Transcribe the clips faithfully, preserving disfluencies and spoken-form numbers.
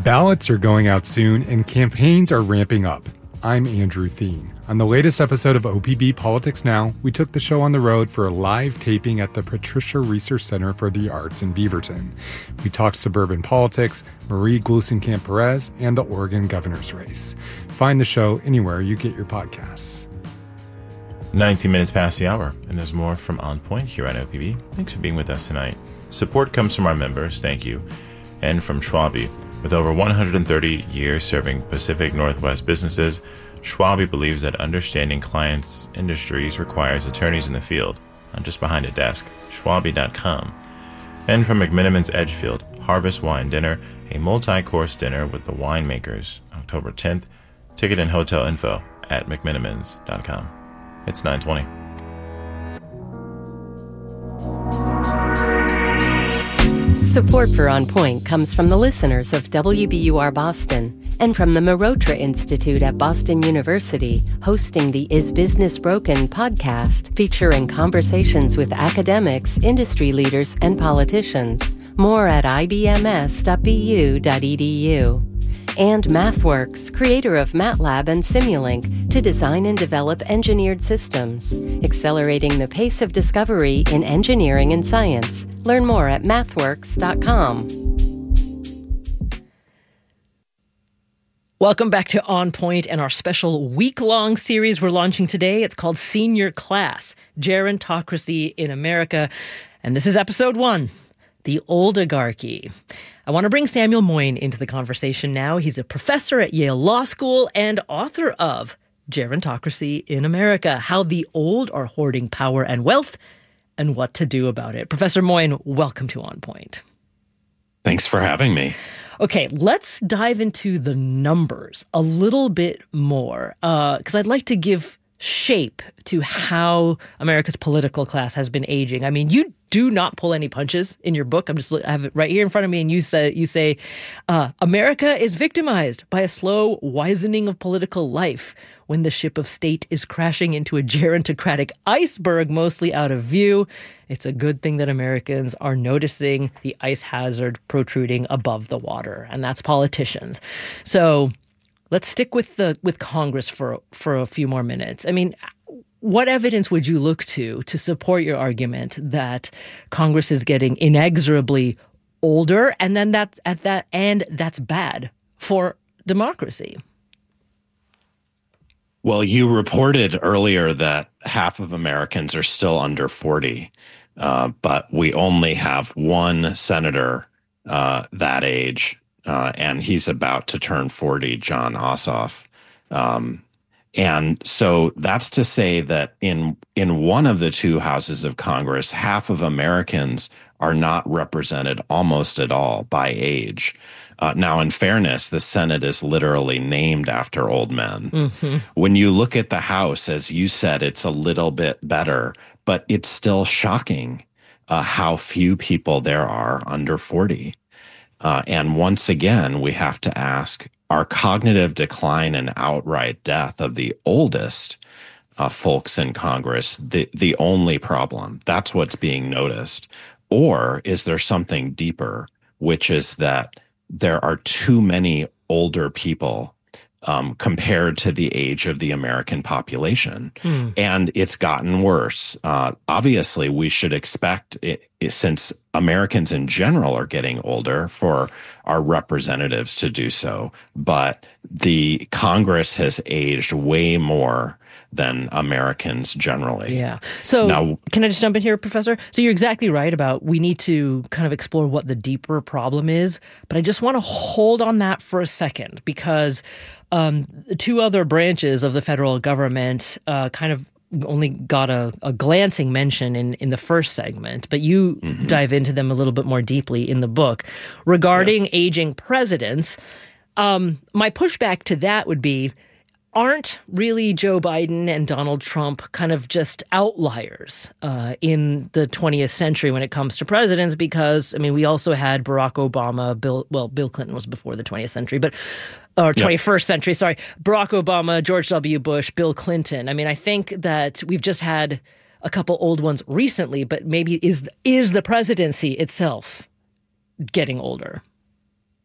Ballots are going out soon and campaigns are ramping up. I'm Andrew Theen. On the latest episode of O P B Politics Now, we took the show on the road for a live taping at the Patricia Research Center for the Arts in Beaverton. We talked suburban politics, Marie Gluesenkamp-Perez, and the Oregon governor's race. Find the show anywhere you get your podcasts. nineteen minutes past the hour, and there's more from On Point here on O P B. Thanks for being with us tonight. Support comes from our members, thank you, and from Schwalbe. With over one hundred thirty years serving Pacific Northwest businesses, Schwalbe believes that understanding clients' industries requires attorneys in the field, not just behind a desk. Schwalbe dot com. And from McMenamins Edgefield, Harvest Wine Dinner, a multi-course dinner with the winemakers, October tenth. Ticket and hotel info at McMenamins dot com. It's nine twenty. Support for On Point comes from the listeners of W B U R Boston and from the Marotra Institute at Boston University, hosting the Is Business Broken podcast, featuring conversations with academics, industry leaders, and politicians. More at I B M S dot B U dot E D U. And MathWorks, creator of MATLAB and Simulink, to design and develop engineered systems, accelerating the pace of discovery in engineering and science. Learn more at mathworks dot com. Welcome back to On Point and our special week-long series we're launching today. It's called Senior Class, Gerontocracy in America. And this is episode one, The Oligarchy. I want to bring Samuel Moyn into the conversation now. He's a professor at Yale Law School and author of Gerontocracy in America, How the Old Are Hoarding Power and Wealth and What to Do About It. Professor Moyn, welcome to On Point. Thanks for having me. Okay, let's dive into the numbers a little bit more, because uh, I'd like to give shape to how America's political class has been aging. I mean, you do not pull any punches in your book. I'm just I have it right here in front of me, and you say you say uh, America is victimized by a slow wizening of political life when the ship of state is crashing into a gerontocratic iceberg mostly out of view. It's a good thing that Americans are noticing the ice hazard protruding above the water, and that's politicians. So let's stick with the with Congress for for a few more minutes. I mean, what evidence would you look to to support your argument that Congress is getting inexorably older, and then that at that and that's bad for democracy? Well, you reported earlier that half of Americans are still under forty, uh, but we only have one senator uh, that age, uh, and he's about to turn forty, Jon Ossoff. Um, and so that's to say that in in one of the two houses of Congress, half of Americans are not represented almost at all by age. Uh, now, in fairness, the Senate is literally named after old men. Mm-hmm. When you look at the House, as you said, it's a little bit better, but it's still shocking uh, how few people there are under forty. Uh, and once again, we have to ask, are cognitive decline and outright death of the oldest uh, folks in Congress the, the only problem? That's what's being noticed. Or is there something deeper, which is that there are too many older people um, compared to the age of the American population. Mm. And it's gotten worse. Uh, obviously, we should expect, it, it, since Americans in general are getting older, for our representatives to do so. But the Congress has aged way more than Americans generally. Yeah. So now, can I just jump in here, Professor? So you're exactly right about we need to kind of explore what the deeper problem is. But I just want to hold on that for a second, because um, the two other branches of the federal government uh, kind of only got a, a glancing mention in, in the first segment, but you mm-hmm. dive into them a little bit more deeply in the book. Regarding yeah. aging presidents, um, my pushback to that would be, aren't really Joe Biden and Donald Trump kind of just outliers uh, in the twentieth century when it comes to presidents? Because, I mean, we also had Barack Obama, Bill, well, Bill Clinton was before the twentieth century, but, or twenty-first yep. century, sorry, Barack Obama, George W. Bush, Bill Clinton. I mean, I think that we've just had a couple old ones recently, but maybe is is the presidency itself getting older?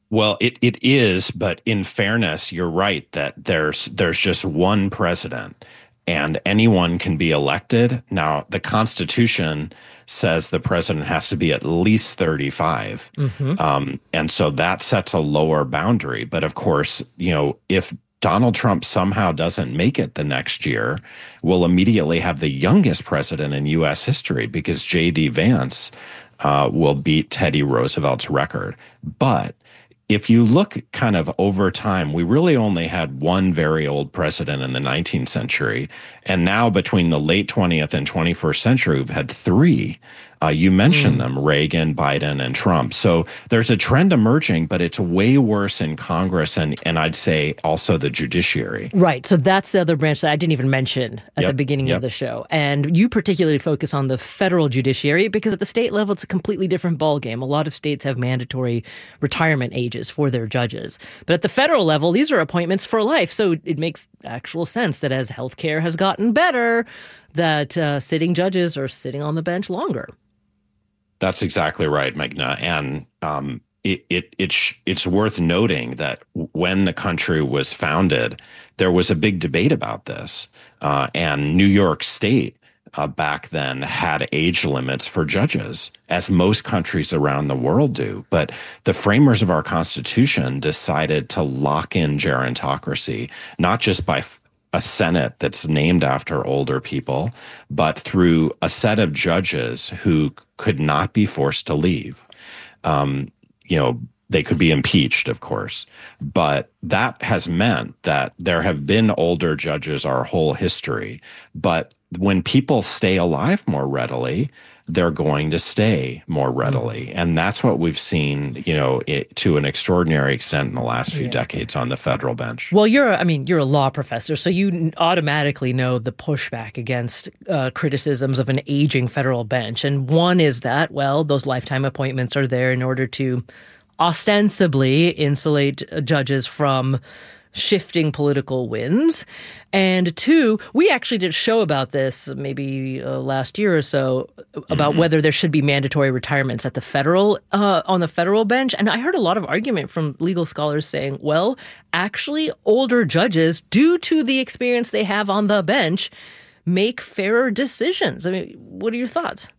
Well, it, it is, but in fairness, you're right that there's there's just one president and anyone can be elected. Now, the Constitution says the president has to be at least thirty-five. Mm-hmm. Um, and so that sets a lower boundary. But of course, you know, if Donald Trump somehow doesn't make it the next year, we'll immediately have the youngest president in U S history because J D Vance uh, will beat Teddy Roosevelt's record. But if you look kind of over time, we really only had one very old president in the nineteenth century. And now between the late twentieth and twenty-first century, we've had three. Uh, you mentioned mm. them, Reagan, Biden, and Trump. So there's a trend emerging, but it's way worse in Congress and, and I'd say also the judiciary. Right. So that's the other branch that I didn't even mention at yep. the beginning yep. of the show. And you particularly focus on the federal judiciary because at the state level, it's a completely different ballgame. A lot of states have mandatory retirement ages for their judges. But at the federal level, these are appointments for life. So it makes actual sense that as healthcare has gotten better, that uh, sitting judges are sitting on the bench longer. That's exactly right, Meghna. And um, it, it, it sh- it's worth noting that when the country was founded, there was a big debate about this. Uh, and New York State uh, back then had age limits for judges, as most countries around the world do. But the framers of our Constitution decided to lock in gerontocracy, not just by f- a Senate that's named after older people, but through a set of judges who could not be forced to leave. Um, you know, they could be impeached, of course, but that has meant that there have been older judges our whole history. But when people stay alive more readily, they're going to stay more readily. And that's what we've seen, you know, it, to an extraordinary extent in the last few yeah. decades on the federal bench. Well, you're, I mean, you're a law professor, so you automatically know the pushback against uh, criticisms of an aging federal bench. And one is that, well, those lifetime appointments are there in order to ostensibly insulate judges from shifting political winds. And two, we actually did a show about this maybe uh, last year or so about mm-hmm. whether there should be mandatory retirements at the federal uh, on the federal bench. And I heard a lot of argument from legal scholars saying, well, actually, older judges, due to the experience they have on the bench, make fairer decisions. I mean, what are your thoughts?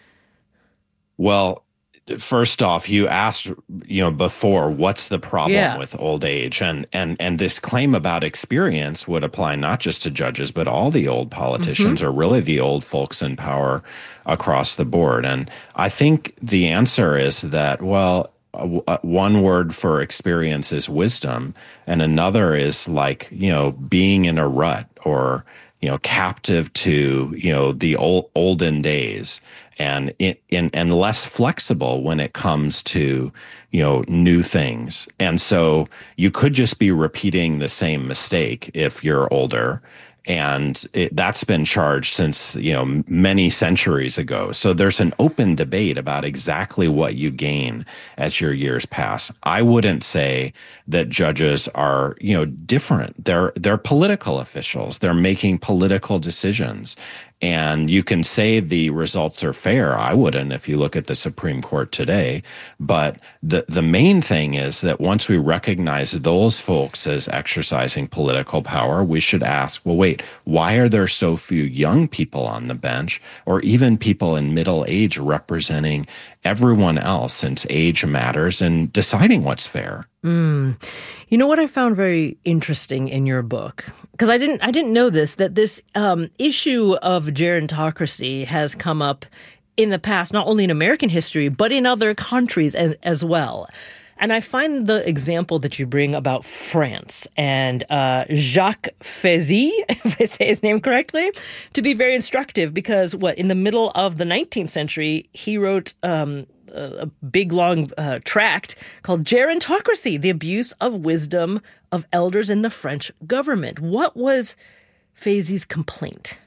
Well, first off, you asked, you know, before, what's the problem yeah. with old age? And and and this claim about experience would apply not just to judges, but all the old politicians mm-hmm. or really the old folks in power across the board. And I think the answer is that, well, uh, one word for experience is wisdom, and another is like, you know, being in a rut or, you know, captive to, you know, the old olden days. And in, in, and less flexible when it comes to, you know, new things. And so you could just be repeating the same mistake if you're older. And it, that's been charged since, you know, many centuries ago. So there's an open debate about exactly what you gain as your years pass. I wouldn't say that judges are, you know, different. They're they're political officials. They're making political decisions. And you can say the results are fair. I wouldn't if you look at the Supreme Court today. But the, the main thing is that once we recognize those folks as exercising political power, we should ask, well, wait, why are there so few young people on the bench or even people in middle age representing everyone else, since age matters and deciding what's fair? Mm. You know what I found very interesting in your book? Because I didn't I didn't know this, that this um, issue of gerontocracy has come up in the past, not only in American history, but in other countries as, as well. And I find the example that you bring about France and uh, Jacques Fézy, if I say his name correctly, to be very instructive because, what, in the middle of the nineteenth century, he wrote um, a, a big, long uh, tract called Gerontocracy, the Abuse of Wisdom of Elders in the French Government. What was Fézy's complaint?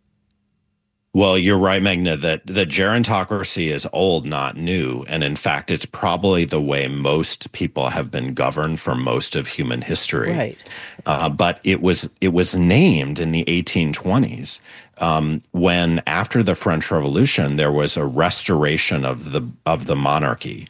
Well, you're right, Meghna, that the gerontocracy is old, not new. And in fact, it's probably the way most people have been governed for most of human history. Right. Uh, but it was it was named in the eighteen twenties um, when, after the French Revolution, there was a restoration of the of the monarchy.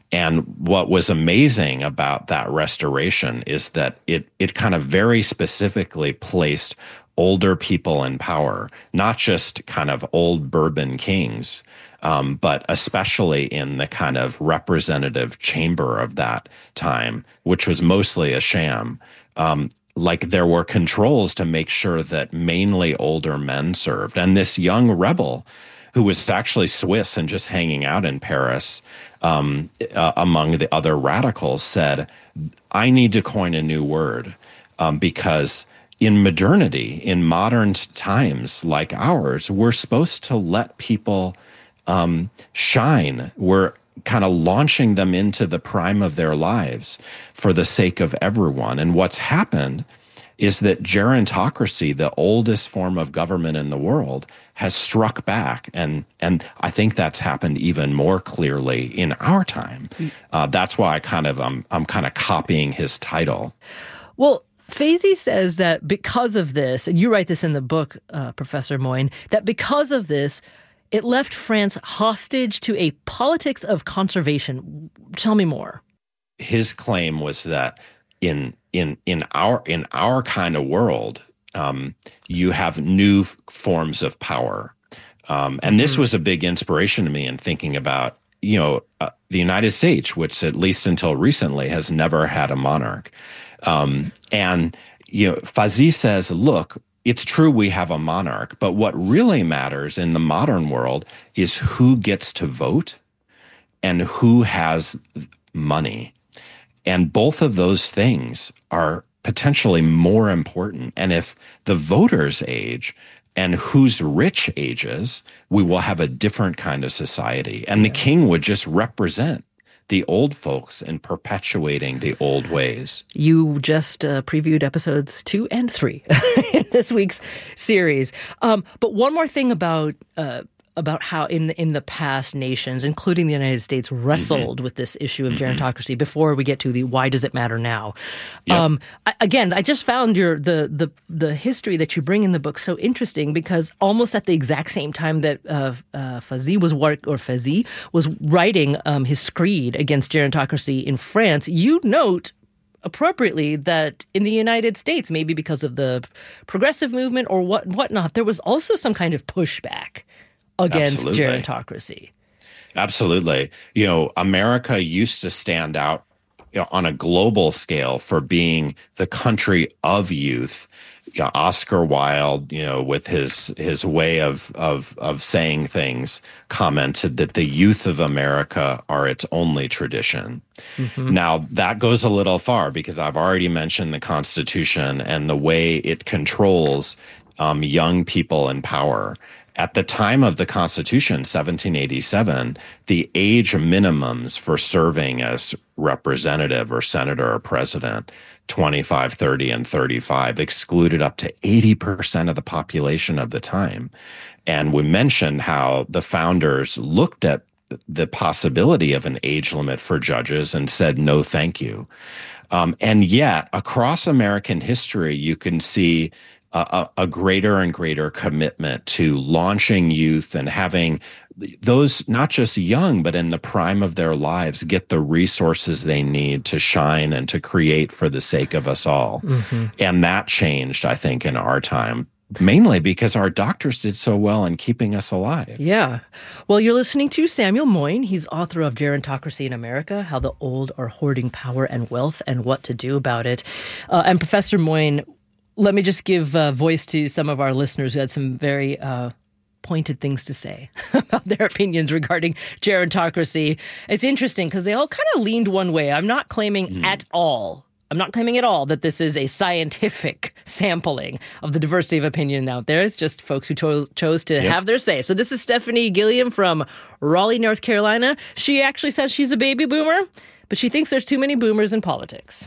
And what was amazing about that restoration is that it it kind of very specifically placed older people in power, not just kind of old Bourbon kings, um, but especially in the kind of representative chamber of that time, which was mostly a sham. Um, like there were controls to make sure that mainly older men served. And this young rebel, who was actually Swiss and just hanging out in Paris um, uh, among the other radicals, said, I need to coin a new word um, because in modernity, in modern times like ours, we're supposed to let people um, shine. We're kind of launching them into the prime of their lives for the sake of everyone. And what's happened is that gerontocracy, the oldest form of government in the world, has struck back. And and I think that's happened even more clearly in our time. Uh, that's why I kind of, I'm, I'm kind of copying his title. Well, Fayzi says that because of this, and you write this in the book, uh, Professor Moyne, that because of this, it left France hostage to a politics of conservation. Tell me more. His claim was that in in in our in our kind of world, um, you have new f- forms of power, um, and this was a big inspiration to me in thinking about you know uh, the United States, which at least until recently has never had a monarch. Um, and you know, Fayzi says, look, it's true we have a monarch, but what really matters in the modern world is who gets to vote and who has money. And both of those things are potentially more important. And if the voters age and whose rich ages, we will have a different kind of society. And yeah. the king would just represent the old folks in perpetuating the old ways. You just uh, previewed episodes two and three in this week's series. Um, but one more thing about uh, about how in the, in the past nations, including the United States, wrestled mm-hmm. with this issue of mm-hmm. gerontocracy before we get to the why does it matter now. Yep. Um, I, again, I just found your the the the history that you bring in the book so interesting because almost at the exact same time that uh, uh, Fayzi was work or Fayzi was writing um, his screed against gerontocracy in France, you note appropriately that in the United States, maybe because of the progressive movement or what whatnot, there was also some kind of pushback against Absolutely. gerontocracy. Absolutely. You know, America used to stand out you know, on a global scale for being the country of youth. You know, Oscar Wilde, you know, with his his way of of of saying things, commented that the youth of America are its only tradition. Mm-hmm. Now, that goes a little far because I've already mentioned the Constitution and the way it controls um, young people in power. At the time of the Constitution, seventeen eighty-seven, the age minimums for serving as representative or senator or president, twenty-five, thirty, and thirty-five, excluded up to eighty percent of the population of the time. And we mentioned how the founders looked at the possibility of an age limit for judges and said, no, thank you. Um, and yet, across American history, you can see A, a greater and greater commitment to launching youth and having those not just young, but in the prime of their lives, get the resources they need to shine and to create for the sake of us all. Mm-hmm. And that changed, I think, in our time, mainly because our doctors did so well in keeping us alive. Yeah. Well, you're listening to Samuel Moyne. He's author of Gerontocracy in America, How the Old Are Hoarding Power and Wealth and What to Do About It. Uh, and Professor Moyne, let me just give uh, voice to some of our listeners who had some very uh, pointed things to say about their opinions regarding gerontocracy. It's interesting because they all kind of leaned one way. I'm not claiming mm. at all, I'm not claiming at all that this is a scientific sampling of the diversity of opinion out there. It's just folks who cho- chose to yep. have their say. So this is Stephanie Gilliam from Raleigh, North Carolina. She actually says she's a baby boomer, but she thinks there's too many boomers in politics.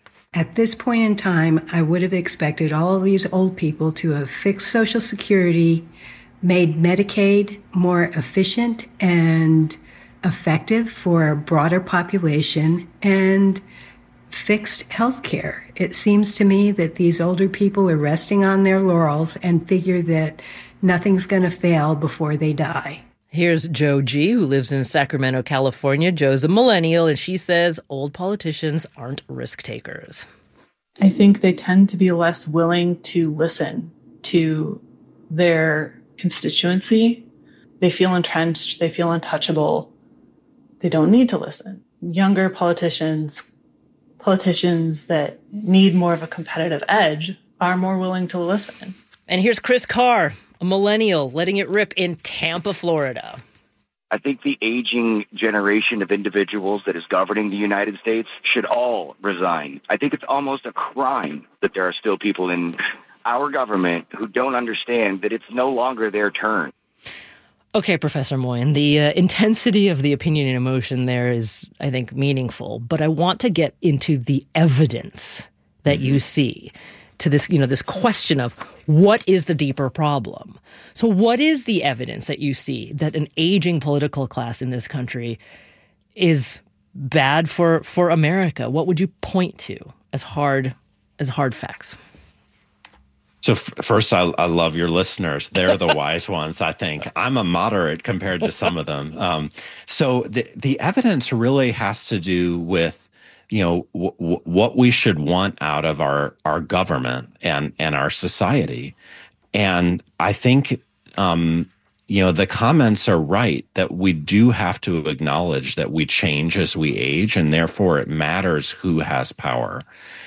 At this point in time, I would have expected all of these old people to have fixed Social Security, made Medicaid more efficient and effective for a broader population, and fixed health care. It seems to me that these older people are resting on their laurels and figure that nothing's going to fail before they die. Here's Joe G., who lives in Sacramento, California. Joe's a millennial, and she says old politicians aren't risk takers. I think they tend to be less willing to listen to their constituency. They feel entrenched. They feel untouchable. They don't need to listen. Younger politicians, politicians that need more of a competitive edge, are more willing to listen. And here's Chris Carr, a millennial, letting it rip in Tampa, Florida. I think the aging generation of individuals that is governing the United States should all resign. I think it's almost a crime that there are still people in our government who don't understand that it's no longer their turn. Okay, Professor Moyen, the uh, intensity of the opinion and emotion there is, I think, meaningful. But I want to get into the evidence that mm-hmm. you see to this, you know, this question of what is the deeper problem? So what is the evidence that you see that an aging political class in this country is bad for, for America? What would you point to as hard as hard facts? So f- first, I, I love your listeners. They're the wise ones, I think. I'm a moderate compared to some of them. Um, so the, the evidence really has to do with, you know, w- w- what we should want out of our, our government and, and our society. And I think, um, you know, the comments are right that we do have to acknowledge that we change as we age, and therefore it matters who has power.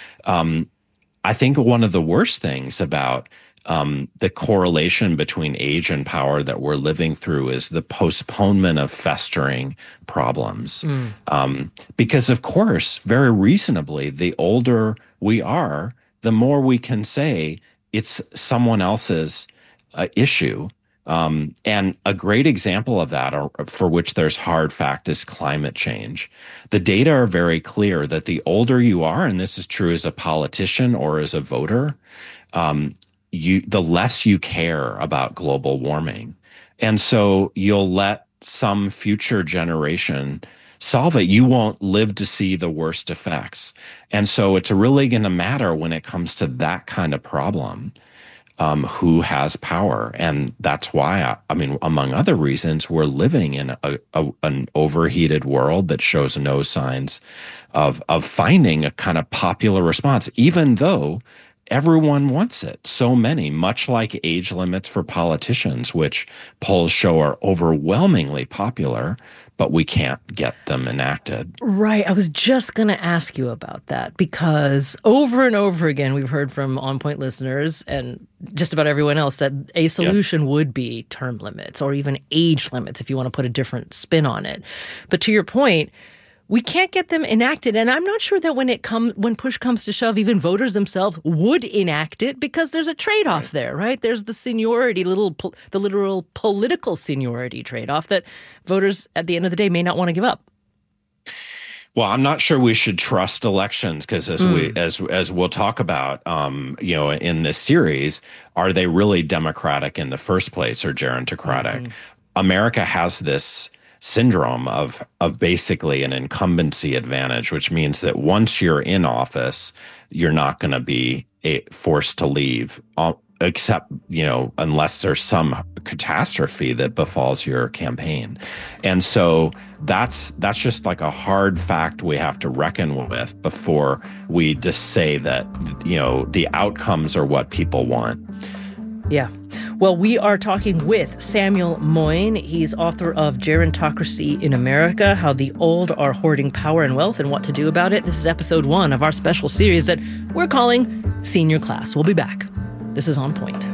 Um, I think one of the worst things about um, the correlation between age and power that we're living through is the postponement of festering problems. Mm. Um, because, of course, very reasonably, the older we are, the more we can say it's someone else's uh, issue. Um, and a great example of that, or for which there's hard fact, is climate change. The data are very clear that the older you are, and this is true as a politician or as a voter, um, you the less you care about global warming. And so you'll let some future generation solve it. You won't live to see the worst effects. And so it's really going to matter when it comes to that kind of problem. Um, who has power. And that's why, I, I mean, among other reasons, we're living in a, a, an overheated world that shows no signs of, of finding a kind of popular response, even though everyone wants it. So many, much like age limits for politicians, which polls show are overwhelmingly popular, but we can't get them enacted. Right. I was just going to ask you about that, because over and over again, we've heard from On Point listeners and just about everyone else that a solution yep. would be term limits or even age limits, if you want to put a different spin on it. But to your point, we can't get them enacted. And I'm not sure that when it comes, when push comes to shove, even voters themselves would enact it, because there's a trade-off right. there, right? There's the seniority, little, the literal political seniority trade-off that voters at the end of the day may not want to give up. Well, I'm not sure we should trust elections, because as mm. we as as we'll talk about, um, you know, in this series, are they really democratic in the first place or gerontocratic? Mm. America has this syndrome of of basically an incumbency advantage, which means that once you're in office, you're not going to be a, forced to leave, uh, except, you know, unless there's some catastrophe that befalls your campaign. And so that's that's just like a hard fact we have to reckon with before we just say that, you know, the outcomes are what people want. Yeah. Well, we are talking with Samuel Moyen. He's author of Gerontocracy in America, How the Old Are Hoarding Power and Wealth and What to Do About It. This is episode one of our special series that we're calling Senior Class. We'll be back. This is On Point.